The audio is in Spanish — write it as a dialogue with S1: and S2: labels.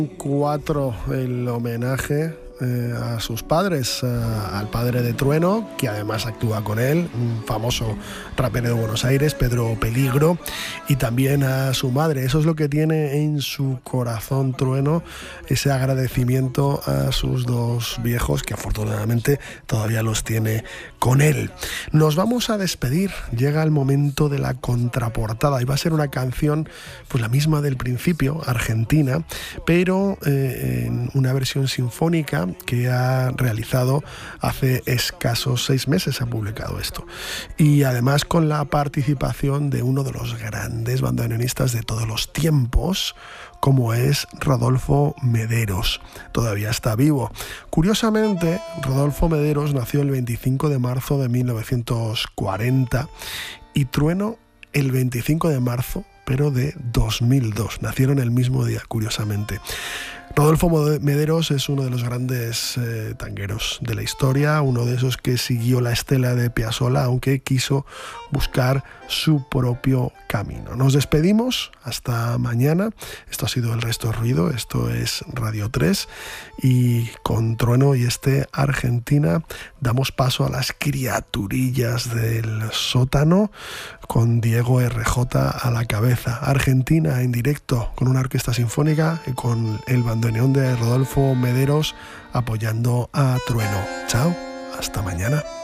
S1: 4 el homenaje a sus padres, al padre de Trueno, que además actúa con él, un famoso rapero de Buenos Aires, Pedro Peligro, y también a su madre. Eso es lo que tiene en su corazón Trueno, ese agradecimiento a sus dos viejos, que afortunadamente todavía los tiene con él. Nos vamos a despedir, llega el momento de la contraportada, y va a ser una canción, pues la misma del principio, argentina, pero en una versión sinfónica que ha realizado hace escasos 6 meses, ha publicado esto. Y además con la participación de uno de los grandes bandoneonistas de todos los tiempos, como es Rodolfo Mederos. Todavía está vivo. Curiosamente, Rodolfo Mederos nació el 25 de marzo de 1940 y Trueno el 25 de marzo, pero de 2002. Nacieron el mismo día, curiosamente. Rodolfo Mederos es uno de los grandes tangueros de la historia, uno de esos que siguió la estela de Piazzolla, aunque quiso buscar su propio camino. Nos despedimos, hasta mañana. Esto ha sido El Resto es Ruido, esto es Radio 3, y con Trueno y Argentina damos paso a las criaturillas del sótano, con Diego RJ a la cabeza. Argentina en directo con una orquesta sinfónica y con el bandoneón de Rodolfo Mederos apoyando a Trueno. Chao, hasta mañana.